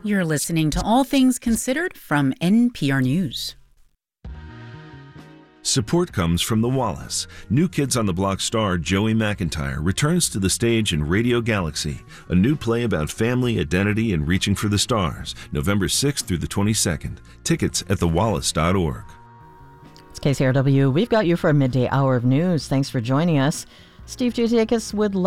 You're listening to All Things Considered from NPR News. Support comes from The Wallace. New Kids on the Block star Joey McIntyre returns to the stage in Radio Galaxy, a new play about family, identity, and reaching for the stars, November 6th through the 22nd. Tickets at thewallace.org. It's KCRW. We've got you for a midday hour of news. Thanks for joining us. Steve Giatakis with